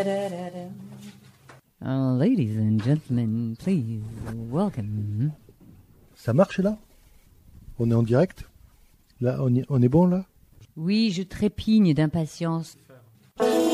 Ladies and gentlemen, please welcome. Ça marche là? On est en direct? Là, on est bon là? Oui, je trépigne d'impatience.